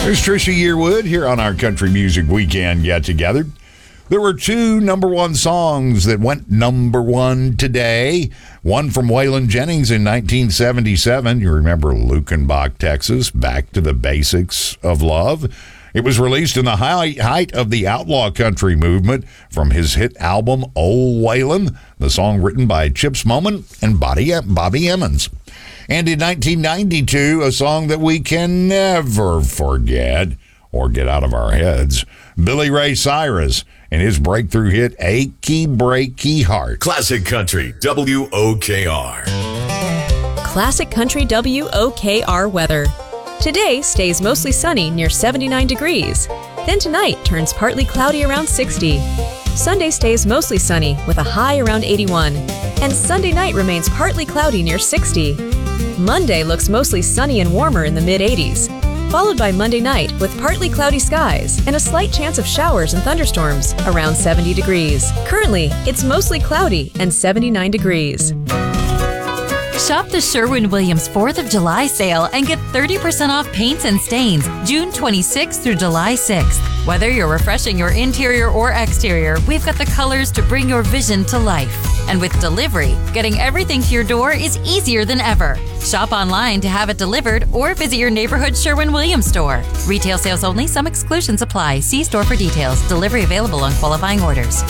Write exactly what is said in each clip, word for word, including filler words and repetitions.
There's Trisha Yearwood here on our Country Music Weekend Get Together. There were two number one songs that went number one today. One from Waylon Jennings in nineteen seventy-seven. You remember Lukenbach, Texas, Back to the Basics of Love. It was released in the high, height of the outlaw country movement from his hit album, Old Waylon, the song written by Chip Moman and Bobby, Bobby Emmons. And in nineteen ninety-two, a song that we can never forget or get out of our heads, Billy Ray Cyrus and his breakthrough hit, Achy Breaky Heart. Classic Country, W O K R. Classic Country W O K R weather. Today stays mostly sunny near seventy-nine degrees. Then tonight turns partly cloudy around sixty. Sunday stays mostly sunny with a high around eighty-one. And Sunday night remains partly cloudy near sixty. Monday looks mostly sunny and warmer in the mid-eighties, followed by Monday night with partly cloudy skies and a slight chance of showers and thunderstorms around seventy degrees. Currently, it's mostly cloudy and seventy-nine degrees. Shop the Sherwin-Williams fourth of July sale and get thirty percent off paints and stains June twenty-sixth through July sixth. Whether you're refreshing your interior or exterior, we've got the colors to bring your vision to life. And with delivery, getting everything to your door is easier than ever. Shop online to have it delivered or visit your neighborhood Sherwin-Williams store. Retail sales only. Some exclusions apply. See store for details. Delivery available on qualifying orders.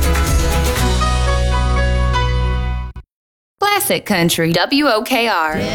Classic Country W O K R.